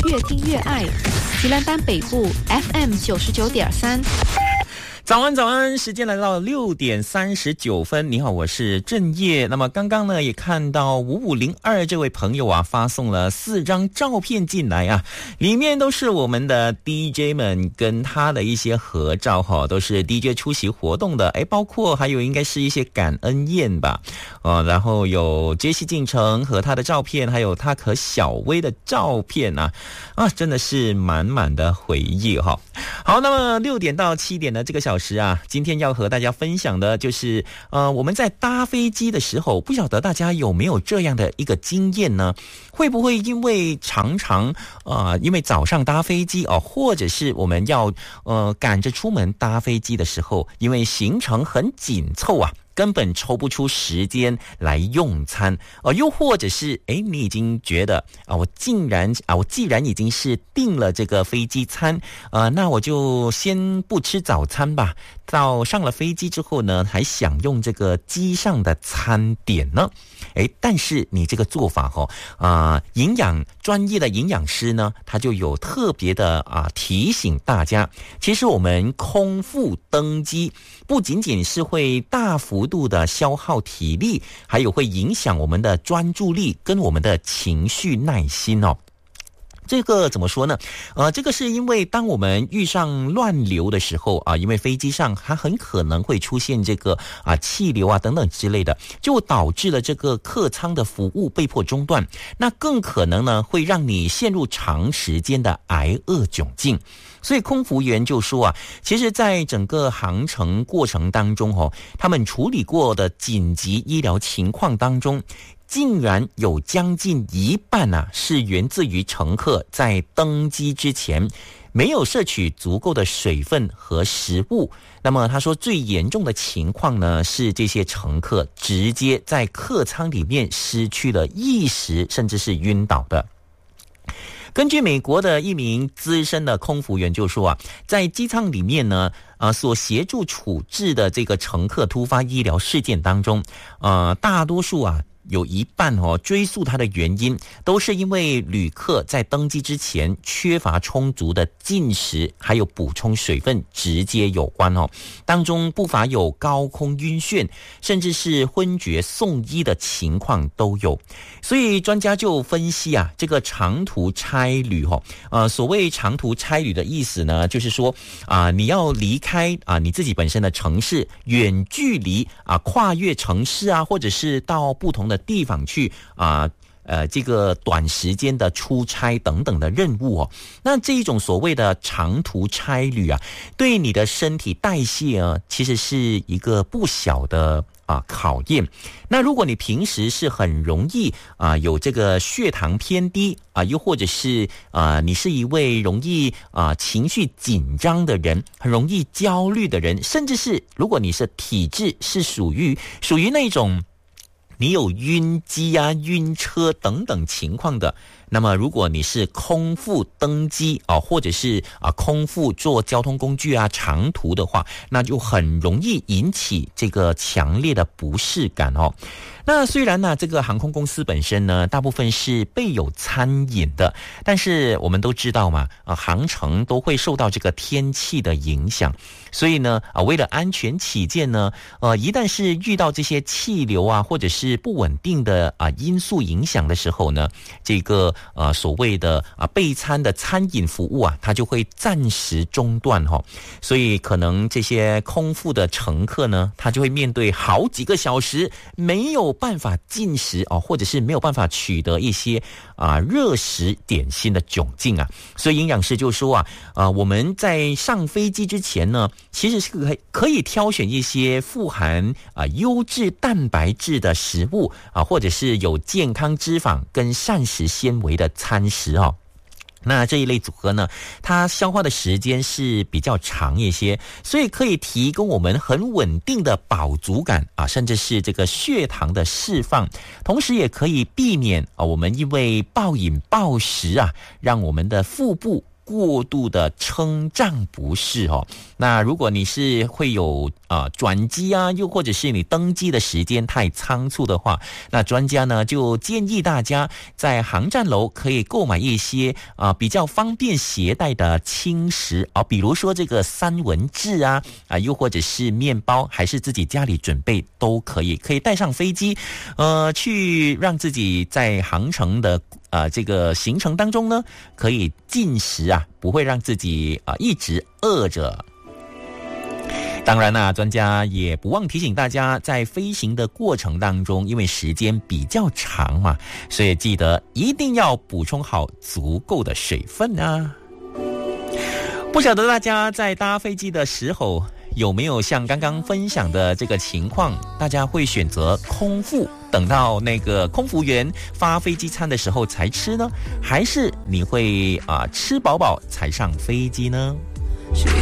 越听越爱。吉兰丹北部 FM 99.3。 早安，早安！时间来到6:39。你好，我是郑业。那么刚刚呢，也看到5502这位朋友啊，发送了4张照片进来啊，里面都是我们的 DJ 们跟他的一些合照哈，都是 DJ 出席活动的，包括还有应该是一些感恩宴吧，然后有杰西进城和他的照片，还有他和小薇的照片啊，真的是满满的回忆哈。好，那么6点到7点的这个小时啊，今天要和大家分享的就是我们在搭飞机的时候，不晓得大家有没有这样的一个经验呢？会不会因为常常因为早上搭飞机或者是我们要赶着出门搭飞机的时候，因为行程很紧凑啊，根本抽不出时间来用餐又或者是你已经觉得我既然已经是订了这个飞机餐那我就先不吃早餐吧，到上了飞机之后呢，还享用这个机上的餐点呢。但是你这个做法专业的营养师呢，他就有特别的提醒大家，其实我们空腹登机不仅仅是会大幅度的消耗体力，还有会影响我们的专注力跟我们的情绪耐心哦。这个怎么说呢？这个是因为当我们遇上乱流的时候因为飞机上它很可能会出现这个气流等等之类的，就导致了这个客舱的服务被迫中断，那更可能呢会让你陷入长时间的挨饿窘境。所以空服员就说其实在整个航程过程当中他们处理过的紧急医疗情况当中，竟然有将近一半是源自于乘客在登机之前没有摄取足够的水分和食物。那么他说最严重的情况呢，是这些乘客直接在客舱里面失去了意识，甚至是晕倒的。根据美国的一名资深的空服员就说在机舱里面呢所协助处置的这个乘客突发医疗事件当中大多数有一半追溯它的原因都是因为旅客在登机之前缺乏充足的进食还有补充水分直接有关当中不乏有高空晕眩甚至是昏厥送医的情况都有。所以专家就分析这个长途差旅所谓长途差旅的意思呢，就是说你要离开你自己本身的城市，远距离跨越城市或者是到不同的地方去这个短时间的出差等等的任务那这一种所谓的长途差旅对你的身体代谢其实是一个不小的考验。那如果你平时是很容易有这个血糖偏低又或者是你是一位容易情绪紧张的人，很容易焦虑的人，甚至是如果你是体质是属于那种你有晕机晕车等等情况的，那么如果你是空腹登机或者是空腹坐交通工具长途的话，那就很容易引起这个强烈的不适感那虽然呢这个航空公司本身呢大部分是备有餐饮的，但是我们都知道嘛航程都会受到这个天气的影响，所以呢为了安全起见呢一旦是遇到这些气流或者是不稳定的因素影响的时候呢，这个所谓的备餐的餐饮服务它就会暂时中断所以可能这些空腹的乘客呢，他就会面对好几个小时没有办法进食或者是没有办法取得一些热食点心的窘境所以营养师就说我们在上飞机之前呢，其实是可以挑选一些富含优质蛋白质的食物或者是有健康脂肪跟膳食纤维的餐食那这一类组合呢，它消化的时间是比较长一些，所以可以提供我们很稳定的饱足感甚至是这个血糖的释放，同时也可以避免我们因为暴饮暴食让我们的腹部过度的撑胀不是哦。那如果你是会有转机啊，又或者是你登机的时间太仓促的话，那专家呢就建议大家在航站楼可以购买一些比较方便携带的轻食啊，比如说这个三文治啊，又或者是面包，还是自己家里准备都可以带上飞机，去让自己在航程的这个行程当中呢，可以进食啊，不会让自己一直饿着。当然啦，专家也不忘提醒大家，在飞行的过程当中，因为时间比较长嘛，所以记得一定要补充好足够的水分啊。不晓得大家在搭飞机的时候有没有像刚刚分享的这个情况，大家会选择空腹，等到那个空服员发飞机餐的时候才吃呢，还是你会吃饱饱才上飞机呢？